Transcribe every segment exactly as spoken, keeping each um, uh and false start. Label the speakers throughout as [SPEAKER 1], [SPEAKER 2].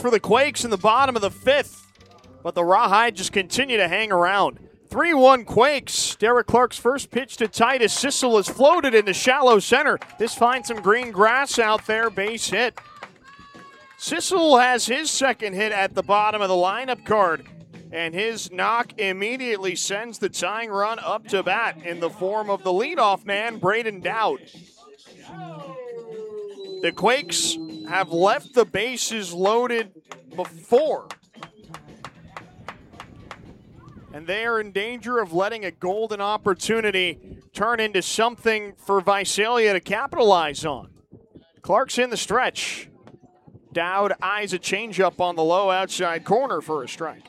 [SPEAKER 1] for the Quakes in the bottom of the fifth, but the Rawhide just continue to hang around. three one Quakes. Derek Clark's first pitch to Titus Sissel is floated into shallow center. This finds some green grass out there, base hit. Sissel has his second hit at the bottom of the lineup card, and his knock immediately sends the tying run up to bat in the form of the leadoff man, Braden Dowd. The Quakes have left the bases loaded before, and they are in danger of letting a golden opportunity turn into something for Visalia to capitalize on. Clark's in the stretch. Dowd eyes a changeup on the low outside corner for a strike.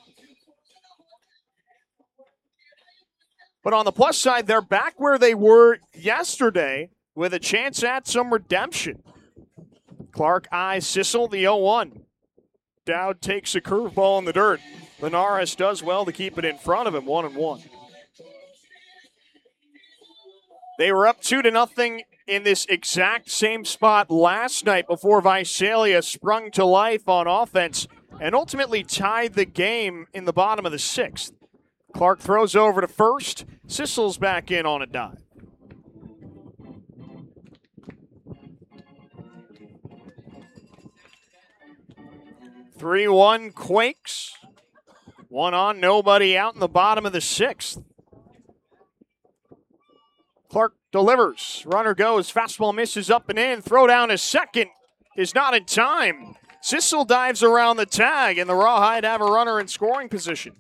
[SPEAKER 1] But on the plus side, they're back where they were yesterday with a chance at some redemption. Clark eyes Sissel, the oh one. Dowd takes a curveball in the dirt. Linares does well to keep it in front of him, one and one. They were up two to nothing in this exact same spot last night before Visalia sprung to life on offense and ultimately tied the game in the bottom of the sixth. Clark throws over to first. Sissel's back in on a dive. three one Quakes. One on, nobody out in the bottom of the sixth. Clark delivers. Runner goes. Fastball misses up and in. Throw down to second is not in time. Sissel dives around the tag, and the Rawhide have a runner in scoring position.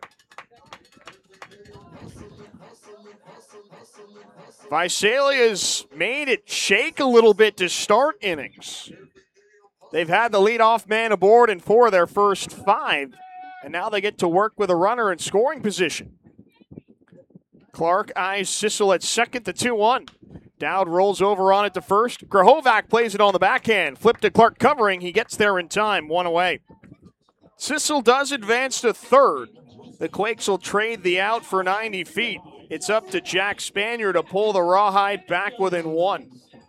[SPEAKER 1] Visalia's made it shake a little bit to start innings. They've had the leadoff man aboard in four of their first five, and now they get to work with a runner in scoring position. Clark eyes Sissel at second, to two one. Dowd rolls over on it to first. Grahovac plays it on the backhand. Flip to Clark covering. He gets there in time, one away. Sissel does advance to third. The Quakes will trade the out for ninety feet. It's up to Jack Spanier to pull the Rawhide back within one.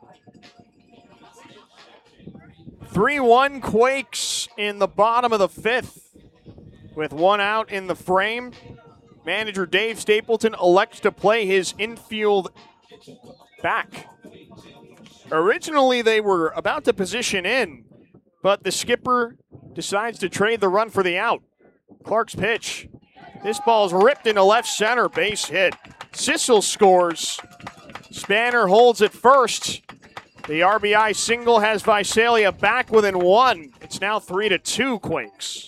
[SPEAKER 1] three one Quakes in the bottom of the fifth. With one out in the frame, manager Dave Stapleton elects to play his infield back. Originally, they were about to position in, but the skipper decides to trade the run for the out. Clark's pitch. This ball's ripped into left center, base hit. Sissel scores. Spanner holds it first. The R B I single has Visalia back within one. It's now three to two Quakes.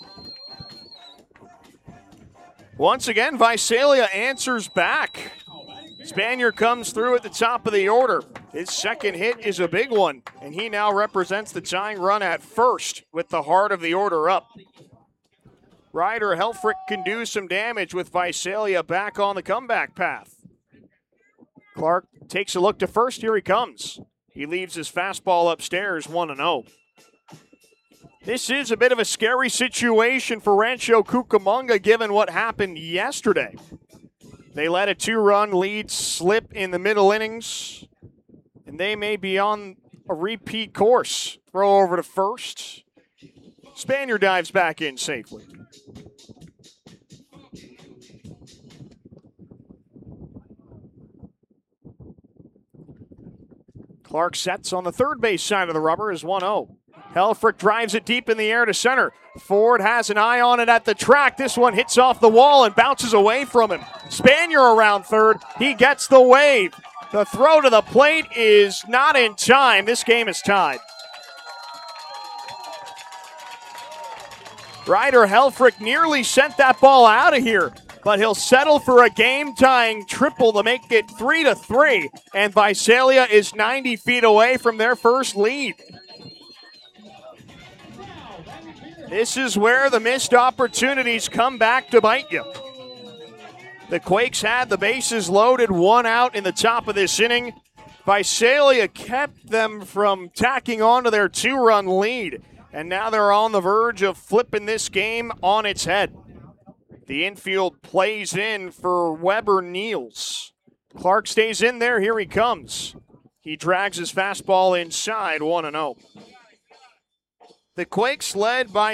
[SPEAKER 1] Once again, Visalia answers back. Spanier comes through at the top of the order. His second hit is a big one, and he now represents the tying run at first with the heart of the order up. Ryder Helfrich can do some damage with Visalia back on the comeback path. Clark takes a look to first. Here he comes. He leaves his fastball upstairs, one and oh. This is a bit of a scary situation for Rancho Cucamonga given what happened yesterday. They let a two-run lead slip in the middle innings, and they may be on a repeat course. Throw over to first. Spanier dives back in safely. Clark sets on the third base side of the rubber is one oh. Helfrich drives it deep in the air to center. Ford has an eye on it at the track. This one hits off the wall and bounces away from him. Spanier around third. He gets the wave. The throw to the plate is not in time. This game is tied. Ryder Helfrich nearly sent that ball out of here, but he'll settle for a game-tying triple to make it three to three, and Visalia is ninety feet away from their first lead. This is where the missed opportunities come back to bite you. The Quakes had the bases loaded, one out in the top of this inning. Visalia kept them from tacking on to their two-run lead, and now they're on the verge of flipping this game on its head. The infield plays in for Weber Niels. Clark stays in there. Here he comes. He drags his fastball inside, one and oh. The Quakes led by